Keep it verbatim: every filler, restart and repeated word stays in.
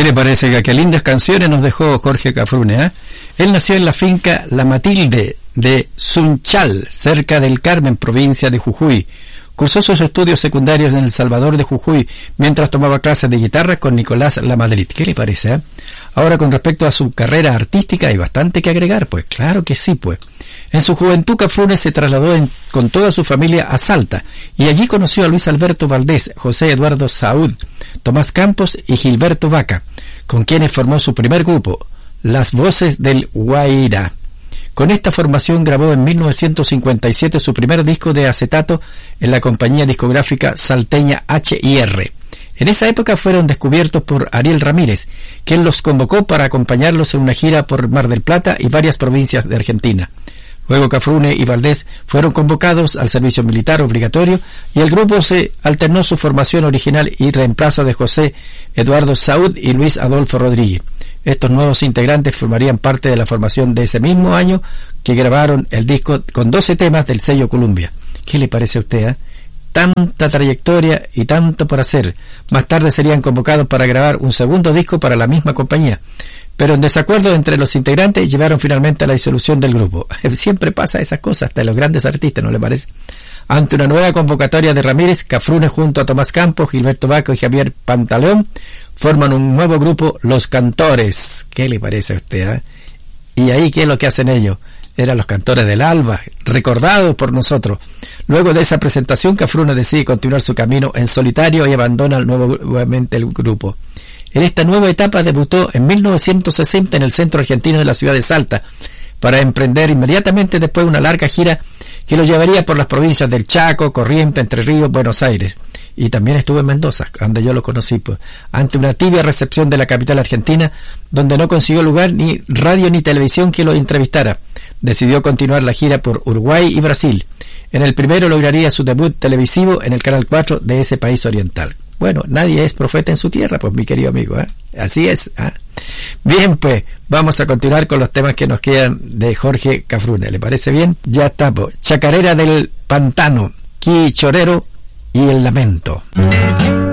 le parece? Qué lindas canciones nos dejó Jorge Cafrune, ¿eh? Él nació en la finca La Matilde de Sunchal, cerca del Carmen, provincia de Jujuy. Cursó sus estudios secundarios en El Salvador de Jujuy, mientras tomaba clases de guitarra con Nicolás Lamadrid. ¿Qué le parece, eh? Ahora, con respecto a su carrera artística, hay bastante que agregar, pues claro que sí, pues. En su juventud, Cafrune se trasladó en, con toda su familia a Salta, y allí conoció a Luis Alberto Valdés, José Eduardo Saúd, Tomás Campos y Gilberto Vaca, con quienes formó su primer grupo, Las Voces del Guairá. Con esta formación grabó en mil novecientos cincuenta y siete su primer disco de acetato en la compañía discográfica salteña H I R. En esa época fueron descubiertos por Ariel Ramírez, quien los convocó para acompañarlos en una gira por Mar del Plata y varias provincias de Argentina. Luego Cafrune y Valdés fueron convocados al servicio militar obligatorio y el grupo se alternó su formación original y reemplazo de José Eduardo Saúd y Luis Adolfo Rodríguez. Estos nuevos integrantes formarían parte de la formación de ese mismo año que grabaron el disco con doce temas del sello Columbia. ¿Qué le parece a usted, eh? Tanta trayectoria y tanto por hacer. Más tarde serían convocados para grabar un segundo disco para la misma compañía, pero en desacuerdo entre los integrantes llevaron finalmente a la disolución del grupo. Siempre pasa esas cosas, hasta los grandes artistas, ¿no le parece? Ante una nueva convocatoria de Ramírez, Cafrune junto a Tomás Campos, Gilberto Vaca y Javier Pantaleón forman un nuevo grupo, Los Cantores. ¿Qué le parece a usted, eh? Y ahí, ¿qué es lo que hacen ellos? Eran los Cantores del Alba, recordados por nosotros. Luego de esa presentación, Cafrune decide continuar su camino en solitario y abandona nuevamente el grupo. En esta nueva etapa debutó en mil novecientos sesenta en el centro argentino de la ciudad de Salta, para emprender inmediatamente después una larga gira que lo llevaría por las provincias del Chaco, Corrientes, Entre Ríos, Buenos Aires. Y también estuvo en Mendoza, donde yo lo conocí, pues, ante una tibia recepción de la capital argentina, donde no consiguió lugar ni radio ni televisión que lo entrevistara. Decidió continuar la gira por Uruguay y Brasil. En el primero lograría su debut televisivo en el Canal cuatro de ese país oriental. Bueno, nadie es profeta en su tierra, pues, mi querido amigo, ¿eh? Así es, ¿eh? Bien, pues, vamos a continuar con los temas que nos quedan de Jorge Cafrune. ¿Le parece bien? Ya está, pues. Chacarera del Pantano, Quichorero y El Lamento.